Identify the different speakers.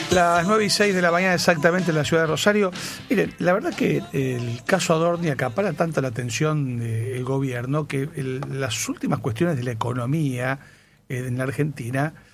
Speaker 1: Las 9:06 de la mañana exactamente en la ciudad de Rosario. Miren, la verdad que el caso Adorni acapara tanto la atención del gobierno que las últimas cuestiones de la economía en la Argentina